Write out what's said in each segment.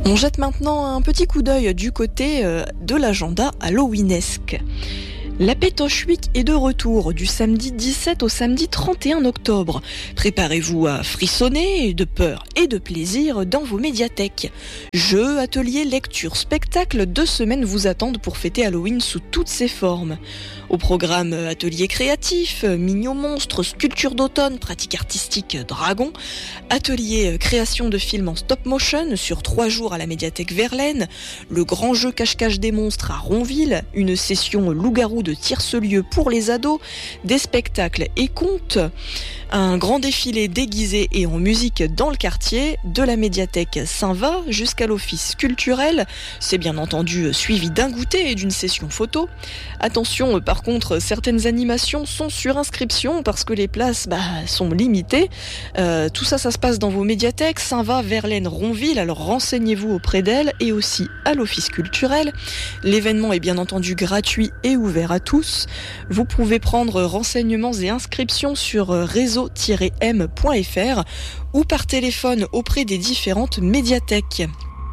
On jette maintenant un petit coup d'œil du côté de l'agenda halloweenesque. La Pétoche Week est de retour du samedi 17 au samedi 31 octobre. Préparez-vous à frissonner de peur et de plaisir dans vos médiathèques. Jeux, ateliers, lectures, spectacles, 2 semaines vous attendent pour fêter Halloween sous toutes ses formes. Au programme ateliers créatifs, mignons monstres, sculptures d'automne, pratiques artistiques, dragons, atelier création de films en stop motion sur 3 jours à la médiathèque Verlaine, le grand jeu cache-cache des monstres à Ronville, une session loup-garou de Tiercelieu pour les ados, des spectacles et contes, un grand défilé déguisé et en musique dans le quartier, de la médiathèque Saint-Va jusqu'à l'office culturel. C'est bien entendu suivi d'un goûter et d'une session photo. Attention, par contre, certaines animations sont sur inscription parce que les places sont limitées. Tout ça se passe dans vos médiathèques Saint-Va, Verlaine, Ronville, alors renseignez-vous auprès d'elles et aussi à l'office culturel. L'événement est bien entendu gratuit et ouvert à tous. Vous pouvez prendre renseignements et inscriptions sur réseau-m.fr ou par téléphone auprès des différentes médiathèques.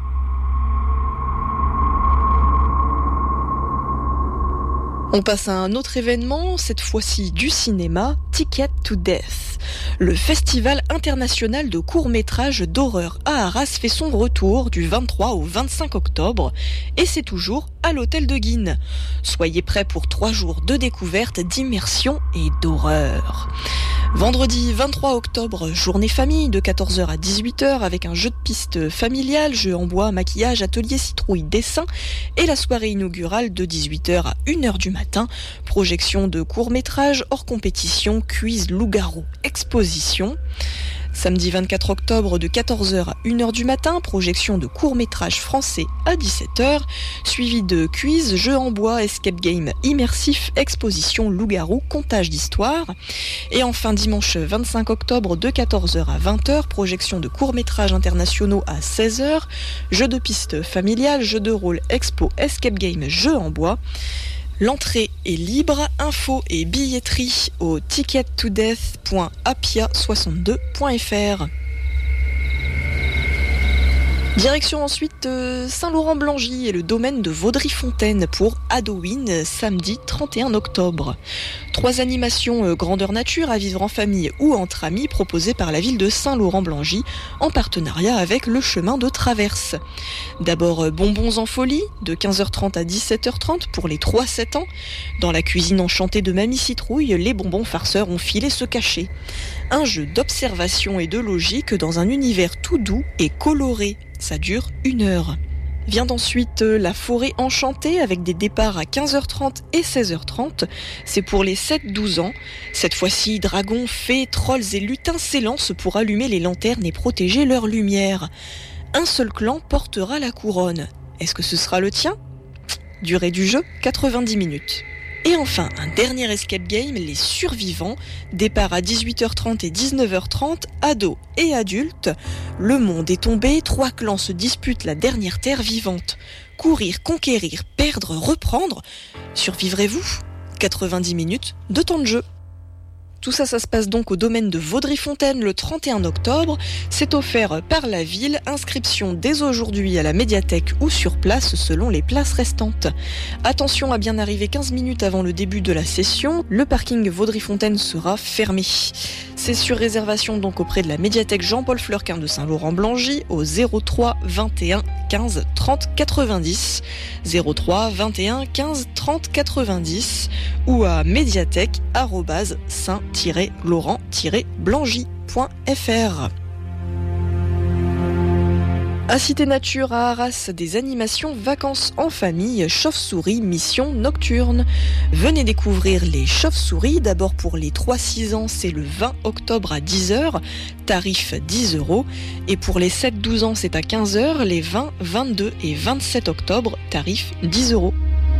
On passe à un autre événement, cette fois-ci du cinéma, Ticket to Death. Le Festival international de courts-métrages d'horreur à Arras fait son retour du 23 au 25 octobre et c'est toujours à l'hôtel de Guines. Soyez prêts pour 3 jours de découverte, d'immersion et d'horreur. Vendredi 23 octobre, journée famille de 14h à 18h avec un jeu de piste familial, jeu en bois, maquillage, atelier citrouille, dessin et la soirée inaugurale de 18h à 1h du matin. Projection de courts-métrages hors compétition, quiz loup-garou, exposition. Samedi 24 octobre de 14h à 1h du matin, projection de court-métrage français à 17h, suivi de quiz, jeux en bois, escape game immersif, exposition loup-garou, contage d'histoire. Et enfin dimanche 25 octobre de 14h à 20h, projection de courts-métrages internationaux à 16h, jeux de piste familial, jeux de rôle, expo, escape game, jeux en bois. L'entrée est libre, info et billetterie au tickettodeath.appia62.fr. Direction ensuite Saint-Laurent-Blangy et le domaine de Vaudry-Fontaine pour Halloween, samedi 31 octobre. 3 animations grandeur nature à vivre en famille ou entre amis proposées par la ville de Saint-Laurent-Blangy en partenariat avec le chemin de traverse. D'abord bonbons en folie de 15h30 à 17h30 pour les 3-7 ans. Dans la cuisine enchantée de Mamie Citrouille, les bonbons farceurs ont filé se cacher. Un jeu d'observation et de logique dans un univers tout doux et coloré. Ça dure 1 heure. Vient ensuite la forêt enchantée avec des départs à 15h30 et 16h30. C'est pour les 7-12 ans. Cette fois-ci, dragons, fées, trolls et lutins s'élancent pour allumer les lanternes et protéger leur lumière. Un seul clan portera la couronne. Est-ce que ce sera le tien ? Durée du jeu, 90 minutes. Et enfin, un dernier escape game, les survivants. Départ à 18h30 et 19h30, ados et adultes. Le monde est tombé, 3 clans se disputent la dernière terre vivante. Courir, conquérir, perdre, reprendre. Survivrez-vous ? 90 minutes de temps de jeu. Tout ça, ça se passe donc au domaine de Vaudry-Fontaine le 31 octobre. C'est offert par la ville. Inscription dès aujourd'hui à la médiathèque ou sur place selon les places restantes. Attention à bien arriver 15 minutes avant le début de la session. Le parking Vaudry-Fontaine sera fermé. C'est sur réservation donc auprès de la médiathèque Jean-Paul Fleurquin de Saint-Laurent-Blangy au 03 21 15 30 90. 03 21 15 30 90 ou à médiathèque@saint-laurent-blangy.fr. À Cité Nature à Arras, des animations vacances en famille, chauve-souris, mission nocturne. Venez découvrir les chauves-souris. D'abord pour les 3-6 ans, c'est le 20 octobre à 10h, tarif 10 €. Et pour les 7-12 ans, c'est à 15h, les 20, 22 et 27 octobre, tarif 10 €.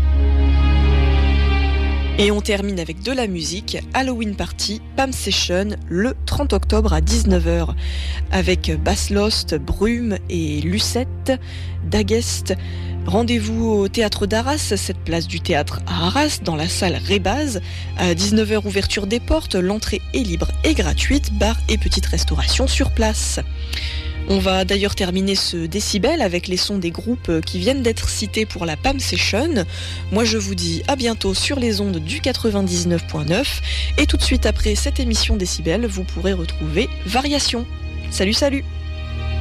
Et on termine avec de la musique, Halloween Party, Pam Session, le 30 octobre à 19h, avec Bass Lost, Brume et Lucette, Daguest. Rendez-vous au théâtre d'Arras, cette place du théâtre à Arras, dans la salle Rébaz. À 19h, ouverture des portes, l'entrée est libre et gratuite, bar et petite restauration sur place. On va d'ailleurs terminer ce décibel avec les sons des groupes qui viennent d'être cités pour la PAM Session. Moi je vous dis à bientôt sur les ondes du 99.9 et tout de suite après cette émission décibel, vous pourrez retrouver Variation. Salut salut!